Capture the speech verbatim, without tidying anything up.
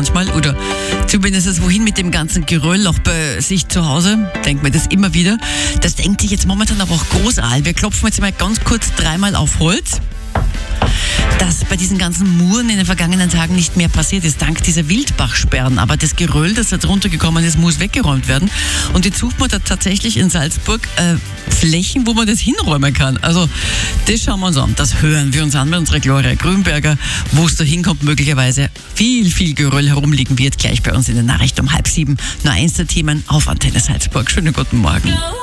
manchmal oder zumindest wohin mit dem ganzen Geröll, auch bei sich zu Hause, denkt man das immer wieder. Das denkt sich jetzt momentan aber auch Großaal. Wir klopfen jetzt mal ganz kurz dreimal auf Holz, dass bei diesen ganzen Muren in den vergangenen Tagen nicht mehr passiert ist, dank dieser Wildbachsperren. Aber das Geröll, das da drunter gekommen ist, muss weggeräumt werden. Und jetzt sucht man da tatsächlich in Salzburg äh, Flächen, wo man das hinräumen kann. Also das schauen wir uns an. Das hören wir uns an mit unserer Gloria Grünberger, wo es da hinkommt, möglicherweise viel, viel Geröll herumliegen wird. Gleich bei uns in der Nachricht um halb sieben. Nur eins der Themen auf Antenne Salzburg. Schönen guten Morgen.